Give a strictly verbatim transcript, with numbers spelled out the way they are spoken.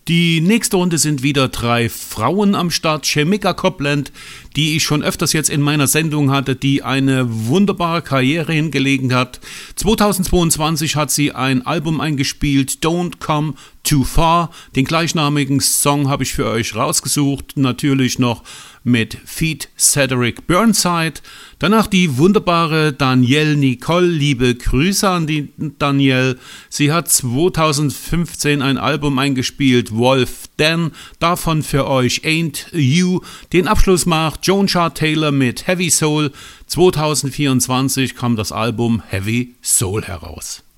Die nächste Runde sind wieder drei Frauen am Start. Shemekia Copeland, die ich schon öfters jetzt in meiner Sendung hatte, die eine wunderbare Karriere hingelegt hat. zweitausendzweiundzwanzig hat sie ein Album eingespielt, Don't Come Too Far. Den gleichnamigen Song habe ich für euch rausgesucht. Natürlich noch mit Feat. Cedric Burnside. Danach die wunderbare Danielle Nicole. Liebe Grüße an die Danielle. Sie hat zweitausendfünfzehn ein Album eingespielt, Wolf Den. Davon für euch Ain't You. Den Abschluss macht Joan Chart Taylor mit Heavy Soul. zweitausendvierundzwanzig kam das Album Heavy Soul heraus.